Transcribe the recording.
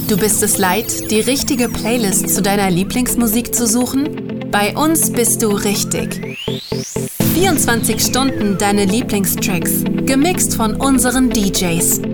Du bist es leid, die richtige Playlist zu deiner Lieblingsmusik zu suchen? Bei uns bist du richtig. 24 Stunden deine Lieblingstracks, gemixt von unseren DJs.